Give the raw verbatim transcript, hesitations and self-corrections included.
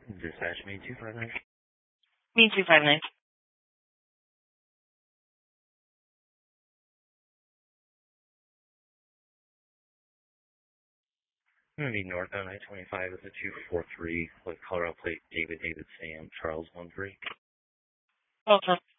Dispatch me two five nine. Me two five nine. I'm going to be northbound I twenty-five with a two four three with Colorado plate David David Sam Charles one three. Okay.